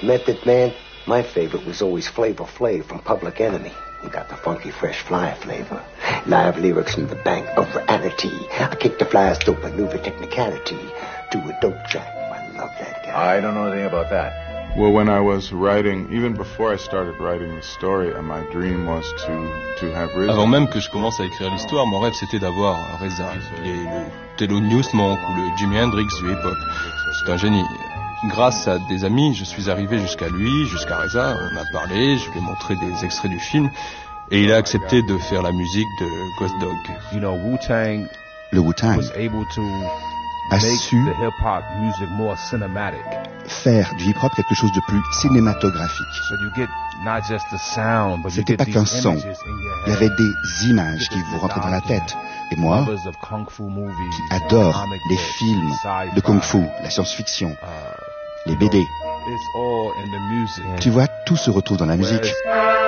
Method Man, my favorite was always Flavor Flav from Public Enemy. He got the funky, fresh fly flavor. Live lyrics in the bank of reality. I kick the flies to maneuver technicality. To a dope track. I love that guy. I don't know anything about that. Well, when I was writing, even before I started writing the story, my dream was to have Reza. Avant même que je commence à écrire l'histoire, mon rêve c'était d'avoir Reza. Il est le Thelonious Monk ou le Jimi Hendrix du hip-hop. C'est un génie. Grâce à des amis, je suis arrivé jusqu'à lui, jusqu'à Reza. On a parlé, je lui ai montré des extraits du film. Et il a accepté de faire la musique de Ghost Dog. You know, Wu-Tang le Wu-Tang was able to a make su the hip-hop music more cinematic. Faire du hip-hop quelque chose de plus cinématographique. So you get not just the sound, but you C'était get pas these qu'un son, images in your il y head. avait des images qui vous rentraient dans la tête. Et moi, Lovers of kung fu movies, qui adore comic les books, films sci-fi, de kung-fu, la science-fiction, les BD, it's all in the music. tu vois, tout se retrouve dans la musique. Whereas